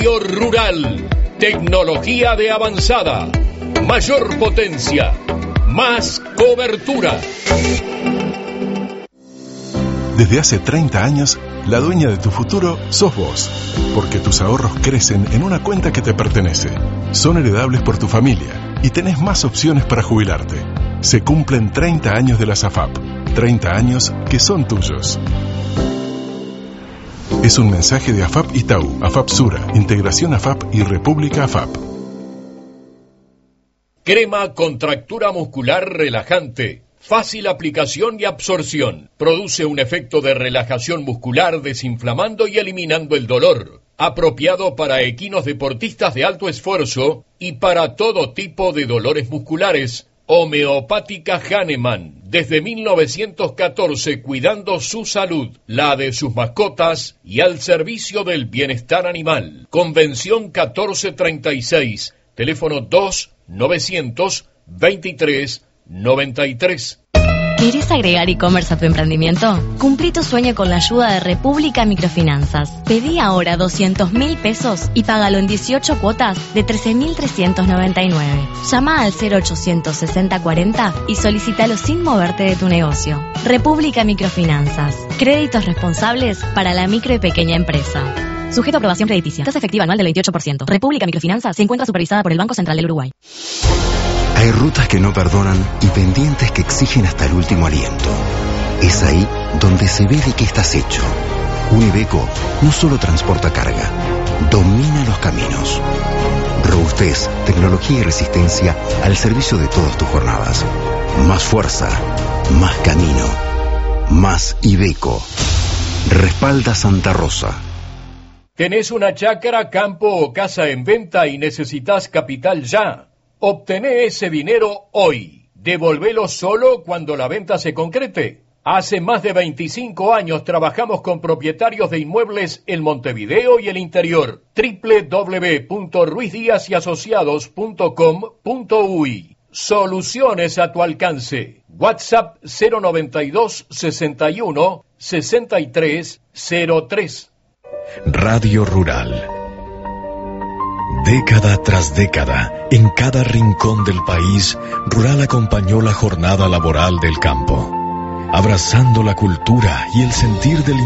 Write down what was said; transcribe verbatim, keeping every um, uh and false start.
Rural, tecnología de avanzada, mayor potencia, más cobertura. Desde hace treinta años, la dueña de tu futuro sos vos, porque tus ahorros crecen en una cuenta que te pertenece. Son heredables por tu familia y tenés más opciones para jubilarte. Se cumplen treinta años de la SAFAP, treinta años que son tuyos. Es un mensaje de AFAP Itaú, AFAP Sura, Integración AFAP y República AFAP. Crema Contractura Muscular Relajante. Fácil aplicación y absorción. Produce un efecto de relajación muscular desinflamando y eliminando el dolor. Apropiado para equinos deportistas de alto esfuerzo y para todo tipo de dolores musculares. Homeopática Hahnemann, desde mil novecientos catorce cuidando su salud, la de sus mascotas y al servicio del bienestar animal. Convención catorce treinta y seis, teléfono dos novecientos veintitrés noventa y tres. ¿Querés agregar e-commerce a tu emprendimiento? Cumplí tu sueño con la ayuda de República Microfinanzas. Pedí ahora doscientos mil pesos y págalo en dieciocho cuotas de trece mil trescientos noventa y nueve. Llama al cero ochocientos sesenta cuarenta y solicítalo sin moverte de tu negocio. República Microfinanzas. Créditos responsables para la micro y pequeña empresa. Sujeto a aprobación crediticia. Tasa efectiva anual del veintiocho por ciento. República Microfinanzas se encuentra supervisada por el Banco Central del Uruguay. Hay rutas que no perdonan y pendientes que exigen hasta el último aliento. Es ahí donde se ve de qué estás hecho. Un Iveco no solo transporta carga, domina los caminos. Robustez, tecnología y resistencia al servicio de todas tus jornadas. Más fuerza, más camino, más Iveco. Respalda Santa Rosa. ¿Tenés una chacra, campo o casa en venta y necesitas capital ya? Obtené ese dinero hoy. Devolvelo solo cuando la venta se concrete. Hace más de veinticinco años trabajamos con propietarios de inmuebles en Montevideo y el interior. doble u doble u doble u punto ruiz díaz y asociados punto com punto uy. Soluciones a tu alcance. WhatsApp cero noventa y dos sesenta y uno sesenta y tres cero tres. Radio Rural. Década tras década, en cada rincón del país, Rural acompañó la jornada laboral del campo, abrazando la cultura y el sentir del